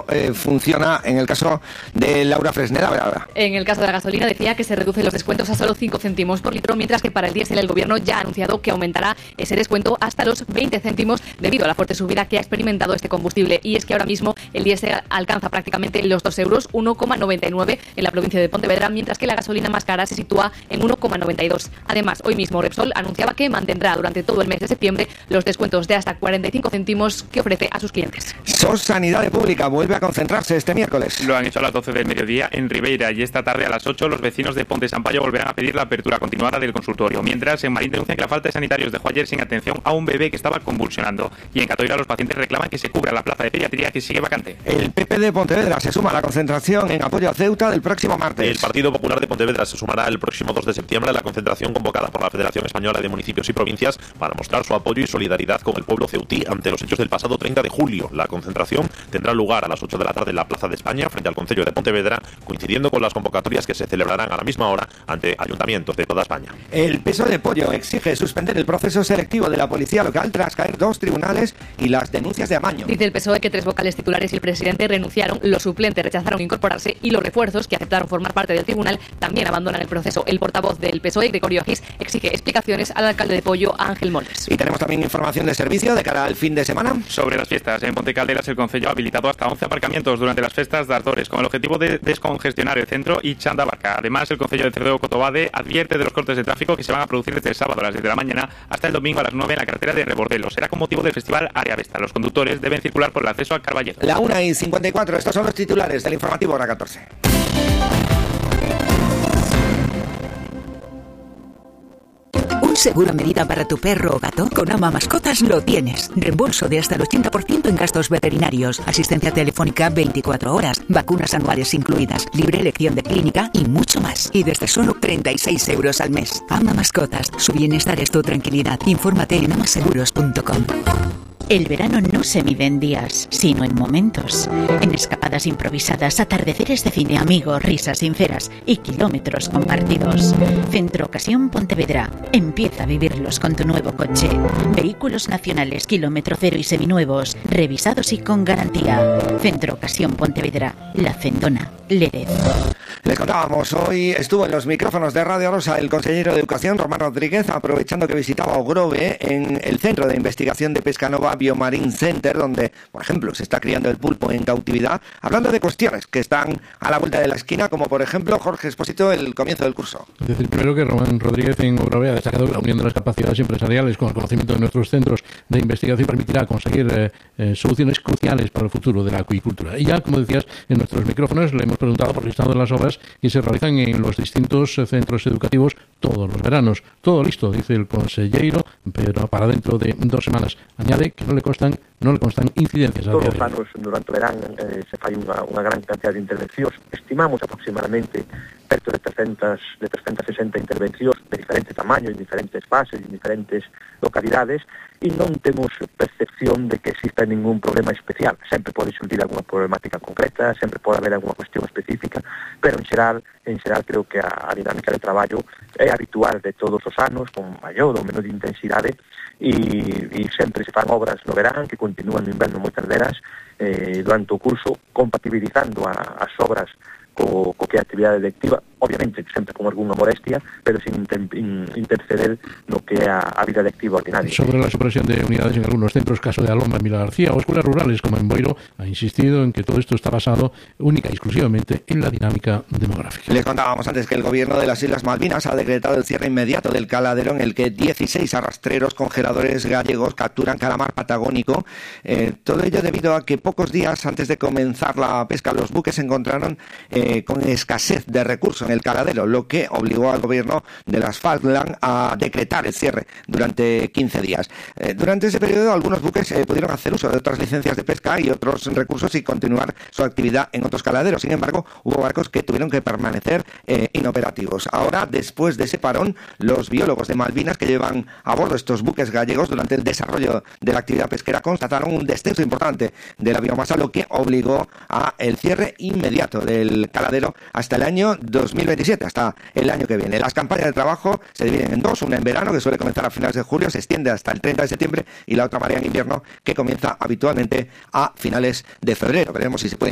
funciona en el caso de Laura Fresneda. ¿Verdad? En el caso de la gasolina decía que se reducen los descuentos a solo 5 céntimos por litro, mientras que para el diésel el gobierno ya ha anunciado que aumentará ese descuento hasta los 20 céntimos debido a la fuerte subida que ha experimentado este combustible. Y es que ahora mismo el diésel alcanza prácticamente los 2 euros, 1,99 en la provincia de Pontevedra, mientras que la gasolina más cara se sitúa en 1,92. Además, hoy mismo Repsol anunciaba que mantendrá durante todo el mes de septiembre los descuentos de hasta 45 céntimos que ofrece a sus clientes. SOS Sanidad Pública vuelve a concentrarse este miércoles. Lo han hecho a las 12 del mediodía en Ribeira y esta tarde a las 8 los vecinos de Ponte Sampaio volverán a pedir la apertura continuada del consultorio. Mientras en Marín denuncian que la falta de sanitarios dejó ayer sin atención a un bebé que estaba convulsionando. Y en Catoira los pacientes reclaman que se cubra la plaza de pediatría que sigue vacante. El PP de Pontevedra se suma a la concentración en apoyo a Ceuta del próximo martes. El Partido Popular de Pontevedra se sumará el próximo 2 de septiembre a la concentración convocada por la Federación Española de Municipios y Provincias para mostrar su apoyo y solidaridad con el pueblo ceutí ante los hechos del pasado 30 de julio. La concentración tendrá lugar a las 8 de la tarde en la Plaza de España frente al Concello de Pontevedra, coincidiendo con las convocatorias que se celebrarán a la misma hora ante ayuntamientos de toda España. El Peso de Pollo exige suspender el proceso selectivo de la policía local tras caer 2 tribunales y las denuncias de amaño. Dice el PSOE que 3 vocales titulares y el presidente renunciaron, los suplentes rechazaron incorporarse y los refuerzos que aceptaron formar parte del tribunal también abandonan el proceso. El portavoz del PSOE, Gregorio Agis, exige explicaciones al alcalde de Pollo, Ángel Moldes. Y tenemos también información de servicio de cara al fin de semana. Sobre las fiestas, en Ponte Calderas el Concello ha habilitado hasta 11 aparcamientos durante las festas de Ardores con el objetivo de descongestionar el centro y Chandabarca. Además, el Concello de Cerdeo Cotobade advierte de los cortes de tráfico que se van a producir desde el sábado a las 10 de la mañana hasta el domingo a las 9 en la carretera de Rebordelo. Será con motivo del festival Área Vesta. Los conductores deben circular por el acceso a Carballedo. La 1:54, estos son los titulares del informativo hora 14. Un seguro a medida para tu perro o gato con Ama Mascotas lo tienes. Reembolso de hasta el 80% en gastos veterinarios, asistencia telefónica 24 horas, vacunas anuales incluidas, libre elección de clínica y mucho más. Y desde solo 36 euros al mes. Ama Mascotas, su bienestar es tu tranquilidad. Infórmate en amaseguros.com. El verano no se mide en días, sino en momentos. En escapadas improvisadas, atardeceres de cine, amigos, risas sinceras y kilómetros compartidos. Centro Ocasión Pontevedra. Empieza a vivirlos con tu nuevo coche. Vehículos nacionales, kilómetro cero y seminuevos, revisados y con garantía. Centro Ocasión Pontevedra. La Fendona, Lérez. Les contábamos, hoy estuvo en los micrófonos de Radio Rosa el consejero de Educación, Román Rodríguez, aprovechando que visitaba Ogrove en el Centro de Investigación de Pescanova Biomarine Center, donde, por ejemplo, se está criando el pulpo en cautividad, hablando de cuestiones que están a la vuelta de la esquina, como por ejemplo, Jorge Expósito, el comienzo del curso. Es decir, primero que Román Rodríguez en Ogrove ha destacado que la unión de las capacidades empresariales con el conocimiento de nuestros centros de investigación permitirá conseguir soluciones cruciales para el futuro de la acuicultura. Y ya, como decías, en nuestros micrófonos le hemos preguntado por el listado de las obras que se realizan en los distintos centros educativos todos los veranos. Todo listo, dice el consejero, pero para dentro de 2 semanas. Añade que no le constan incidencias. Todos os anos, durante o verán, se fai unha gran cantidad de intervencións. Estimamos aproximadamente perto de 360 intervencións de diferente tamaño, en diferentes fases, en diferentes localidades, e non temos percepción de que exista ningún problema especial. Sempre pode surgir alguna problemática concreta, sempre pode haber alguna cuestión específica, pero en xeral creo que a dinámica de traballo é habitual de todos os anos, con maior ou menor intensidade, e sempre se fan obras no verán que continúan no inverno moitas delas durante o curso, compatibilizando as obras co que é a actividade lectiva, obviamente sempre con algunha molestia, pero sin interceder no que é a vida lectiva ordinaria. Sobre la supresión de unidades en algunos centros, caso de Alomba en Vila García, o escuelas rurales como en Boiro, ha insistido en que todo esto está basado única y exclusivamente en la dinámica demográfica. Les contábamos antes que el gobierno de las Islas Malvinas ha decretado el cierre inmediato del caladero en el que 16 arrastreros congeladores gallegos capturan calamar patagónico. Todo ello debido a que pocos días antes de comenzar la pesca los buques se encontraron con escasez de recursos en el caladero, lo que obligó al gobierno de las Falkland a decretar el cierre durante 15 días. Durante ese periodo algunos buques pudieron hacer uso de otras licencias de pesca y otros recursos y continuar su actividad en otros caladeros. Sin embargo, hubo barcos que tuvieron que permanecer inoperativos. Ahora, después de ese parón, los biólogos de Malvinas que llevan a bordo estos buques gallegos durante el desarrollo de la actividad pesquera constataron un descenso importante de la biomasa, lo que obligó a el cierre inmediato del caladero hasta el año 2027, hasta el año que viene. Las campañas de trabajo se dividen en 2, una en verano que suele comenzar a finales de julio, se extiende hasta el 30 de septiembre y la otra marea en invierno que comienza habitualmente a finales de febrero. Veremos si se puede